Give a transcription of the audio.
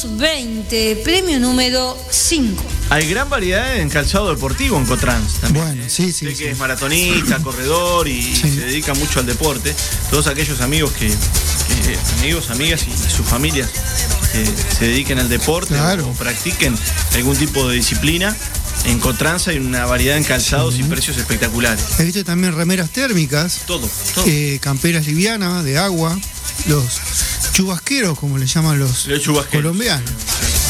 520, premio número 5. Hay gran variedad en calzado deportivo en Cotrans también. Bueno, sí. Usted que es maratonista, corredor y se dedica mucho al deporte. Todos aquellos amigos amigos, amigas y sus familias que se dediquen al deporte o practiquen algún tipo de disciplina. En Cotrans hay una variedad en calzados y precios espectaculares. He visto también remeras térmicas. Todo. Camperas livianas, de agua. Los chubasqueros, como le llaman los colombianos.